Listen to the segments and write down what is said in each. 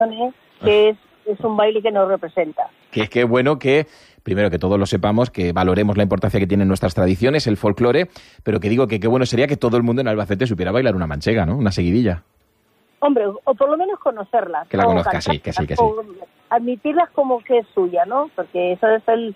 que es un baile que nos representa. Que es que bueno que, primero que todos lo sepamos, que valoremos la importancia que tienen nuestras tradiciones, el folclore, pero que digo que qué bueno sería que todo el mundo en Albacete supiera bailar una manchega, ¿no? Una seguidilla. Hombre, o por lo menos conocerlas. Que la conozca, sí. O admitirlas como que es suya, ¿no? Porque eso es el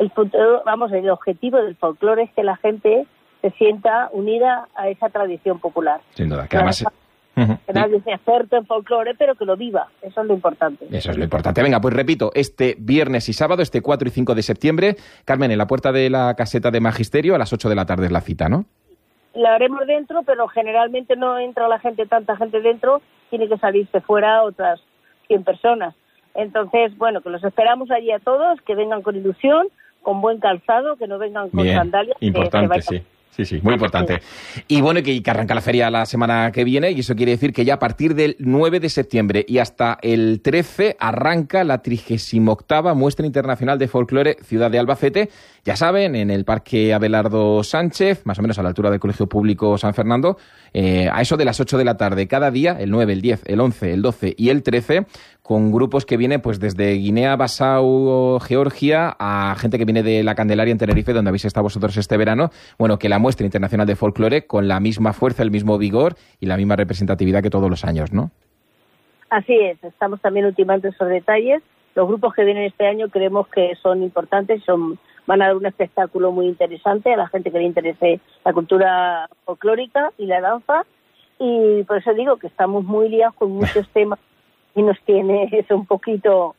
objetivo del folclore, es que la gente se sienta unida a esa tradición popular. Sin duda, que además... Que nadie sea experto en folclore, pero que lo viva. Eso es lo importante. Eso es lo importante. Venga, pues repito, este viernes y sábado, este 4 y 5 de septiembre, Carmen, en la puerta de la caseta de Magisterio, a las 8 de la tarde es la cita, ¿no? La haremos dentro, pero generalmente no entra tanta gente dentro, tiene que salirse fuera otras 100 personas. Entonces, bueno, que los esperamos allí a todos, que vengan con ilusión, con buen calzado, que no vengan con sandalias. Importante, sí. Sí, muy importante. Y bueno, que arranca la feria la semana que viene, y eso quiere decir que ya a partir del 9 de septiembre y hasta el 13 arranca la 38ª Muestra Internacional de Folclore Ciudad de Albacete. Ya saben, en el Parque Abelardo Sánchez, más o menos a la altura del Colegio Público San Fernando, a eso de las 8 de la tarde cada día, el 9, el 10, el 11, el 12 y el 13, con grupos que vienen pues desde Guinea-Bissau, Georgia, a gente que viene de la Candelaria en Tenerife, donde habéis estado vosotros este verano. Bueno, que la Muestra Internacional de Folclore con la misma fuerza, el mismo vigor y la misma representatividad que todos los años, ¿no? Así es, estamos también ultimando esos detalles. Los grupos que vienen este año creemos que son importantes, van a dar un espectáculo muy interesante a la gente que le interese la cultura folclórica y la danza, y por eso digo que estamos muy liados con muchos temas y nos tiene eso un poquito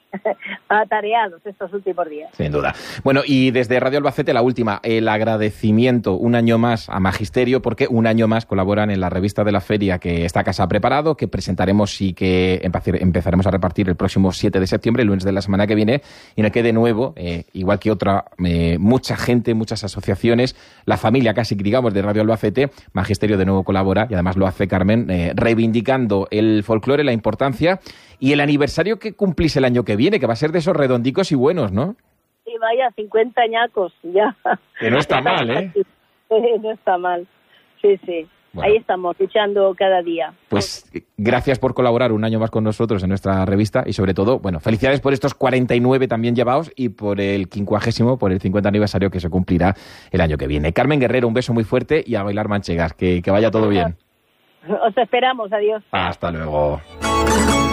atareados estos últimos días. Sin duda. Bueno, y desde Radio Albacete la última, el agradecimiento un año más a Magisterio, porque un año más colaboran en la revista de la feria que esta casa ha preparado, que presentaremos y que empezaremos a repartir el próximo 7 de septiembre, el lunes de la semana que viene, y en el que de nuevo, igual que mucha gente, muchas asociaciones, la familia casi, digamos, de Radio Albacete, Magisterio de nuevo colabora, y además lo hace Carmen, reivindicando el folclore, la importancia y el aniversario que cumplís el año que viene, que va a ser de esos redondicos y buenos, ¿no? Sí, vaya, 50 añacos ya. Que no está mal, ¿eh? No está mal, sí. Bueno. Ahí estamos, luchando cada día. Pues gracias por colaborar un año más con nosotros en nuestra revista y sobre todo, bueno, felicidades por estos 49 también llevados y por el 50º, por el 50 aniversario que se cumplirá el año que viene. Carmen Guerrero, un beso muy fuerte y a bailar manchegas, que vaya todo bien. Os esperamos, adiós. Hasta luego.